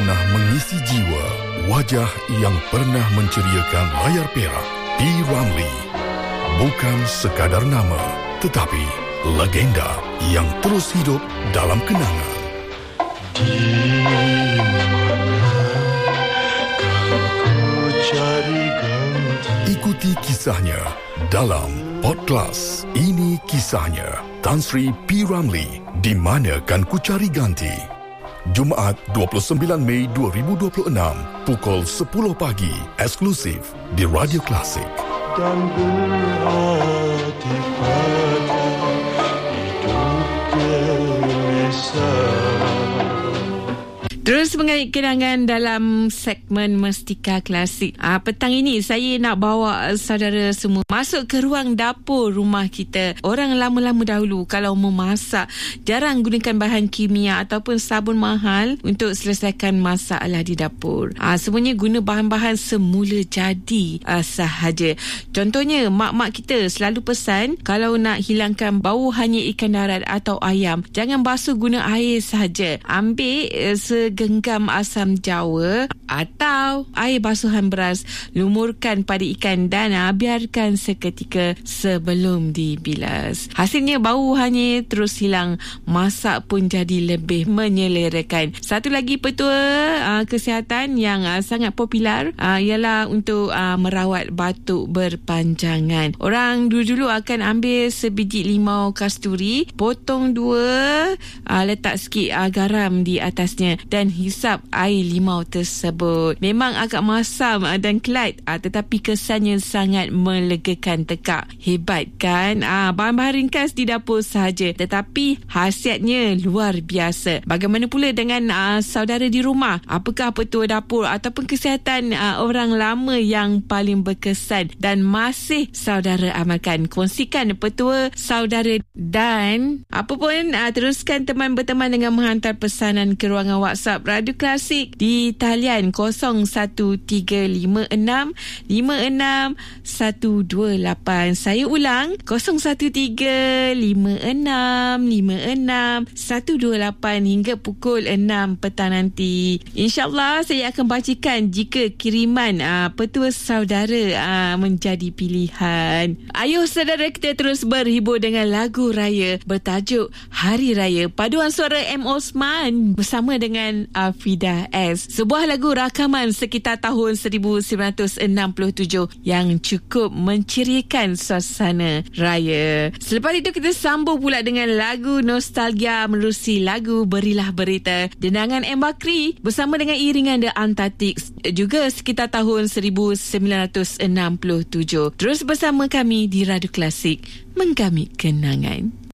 pernah mengisi jiwa, wajah yang pernah menceriakan layar perak. P. Ramlee. Bukan sekadar nama, tetapi legenda yang terus hidup dalam kenangan. Di manakah ku cari ganti? Ikuti kisahnya dalam podcast Ini Kisahnya. Tan Sri P. Ramlee, Di Mana Kan Ku Cari Ganti. Jumaat 29 Mei 2026 pukul 10 pagi eksklusif di Radio Klasik. Dan berhati pada hidup gelisah. Terus mengait kenangan dalam segmen Mestika Klasik. Petang ini saya nak bawa saudara semua masuk ke ruang dapur rumah kita. Orang lama-lama dahulu kalau memasak jarang gunakan bahan kimia ataupun sabun mahal untuk selesaikan masalah di dapur. Semuanya guna bahan-bahan semula jadi sahaja. Contohnya mak-mak kita selalu pesan kalau nak hilangkan bau hanya ikan darat atau ayam, jangan basuh guna air sahaja. Ambil genggam asam jawa atau air basuhan beras, lumurkan pada ikan dan biarkan seketika sebelum dibilas. Hasilnya bau hanya terus hilang, masak pun jadi lebih menyelerakan. Satu lagi petua kesihatan yang sangat popular ialah untuk merawat batuk berpanjangan. Orang dulu-dulu akan ambil sebiji limau kasturi, potong dua, letak sikit garam di atasnya dan hisap air limau tersebut. Memang agak masam dan kelat, tetapi kesannya sangat melegakan tekak. Hebat kan? Bahan-bahan ringkas di dapur sahaja, tetapi khasiatnya luar biasa. Bagaimana pula dengan saudara di rumah? Apakah petua dapur ataupun kesihatan orang lama yang paling berkesan dan masih saudara amalkan? Kongsikan petua saudara. Dan apa pun, teruskan teman berteman dengan menghantar pesanan ke ruangan WhatsApp Radio Klasik di talian 0136566128. Saya ulang, 0136566128 hingga pukul 6 petang nanti. InsyaAllah saya akan bacakan jika kiriman petua saudara menjadi pilihan. Ayuh saudara kita terus berhibur dengan lagu raya bertajuk Hari Raya, paduan suara M. Osman bersama dengan Fidah S. Sebuah lagu rakaman sekitar tahun 1967 yang cukup menceriakan suasana raya. Selepas itu kita sambung pula dengan lagu nostalgia menerusi lagu Berilah Berita Dendangan M. Bakri bersama dengan iringan The Antarctics juga sekitar tahun 1967. Terus bersama kami di Radio Klasik, menggamit kenangan.